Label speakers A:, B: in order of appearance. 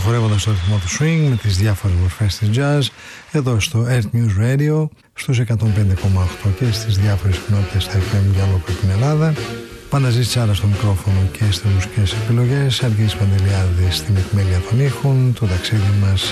A: χορεύοντας το ρυθμό του swing με τις διάφορες μορφές της jazz εδώ στο Earth News Radio στους 105,8 και στις διάφορες κοινότητες στα FM για ολόκληρη την Ελλάδα. Παναζής Τσάρα στο μικρόφωνο και στις μουσικές επιλογές, Αργύρης Παντελιάδης στην επιμέλεια των ήχων. Το ταξίδι μας